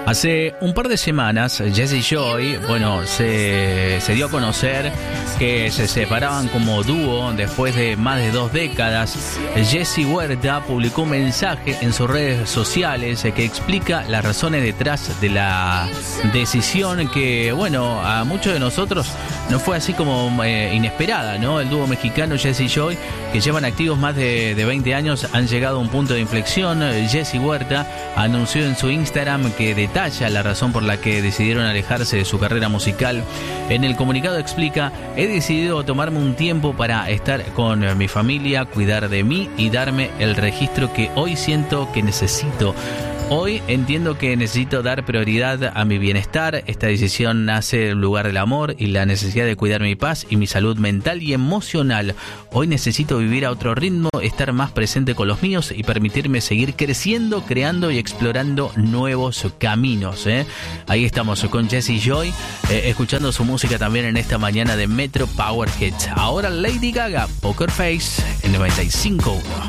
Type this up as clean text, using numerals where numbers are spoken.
Hace un par de semanas, Jessie Joy, se dio a conocer que se separaban como dúo después de más de 2 décadas. Jessie Huerta publicó un mensaje en sus redes sociales que explica las razones detrás de la decisión que, a muchos de nosotros no fue así como inesperada, ¿no? El dúo mexicano Jessie Joy, que llevan activos más de 20 años, han llegado a un punto de inflexión. Jessie Huerta anunció en su Instagram que detalla la razón por la que decidieron alejarse de su carrera musical. En el comunicado explica: he decidido tomarme un tiempo para estar con mi familia, cuidar de mí y darme el registro que hoy siento que necesito. Hoy entiendo que necesito dar prioridad a mi bienestar. Esta decisión nace del lugar del amor y la necesidad de cuidar mi paz y mi salud mental y emocional. Hoy necesito vivir a otro ritmo, estar más presente con los míos y permitirme seguir creciendo, creando y explorando nuevos caminos. Ahí estamos con Jessie Joy, escuchando su música también en esta mañana de Metro Power Hits. Ahora Lady Gaga, Poker Face, en 95.1.